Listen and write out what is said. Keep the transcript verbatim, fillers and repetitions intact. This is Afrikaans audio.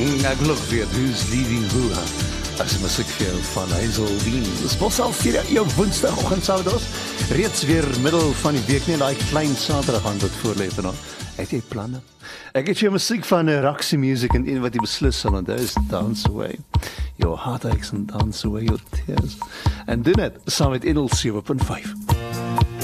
Ek geloof weer, Who's Leaving Who? As musiek vir jou van Hazel Wien. Dis mos al vir jou woensdagoggend saam met ons. Reeds weer middel van die week, nie daai klein Saterdag aan wat voorlê vanaand. Het jy planne? Ek het jou musiek van Roxy Music en een wat jy beslis sal onthou is Dance Away. Your heartaches and dance away your tears. En doen dit saam met Edel sewe punt vyf.